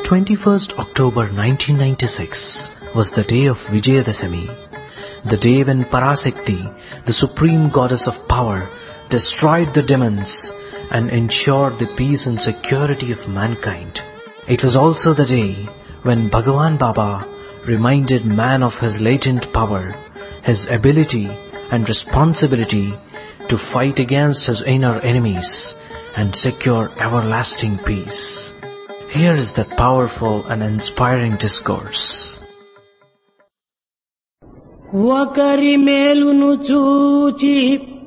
21st October 1996 was the day of Vijayadashami, the day when Parasekti, the supreme goddess of power, destroyed the demons and ensured the peace and security of mankind. It was also the day when Bhagavan Baba reminded man of his latent power, his ability and responsibility to fight against his inner enemies and secure everlasting peace. Here is that powerful and inspiring discourse. ఒకరి మేలును చూచి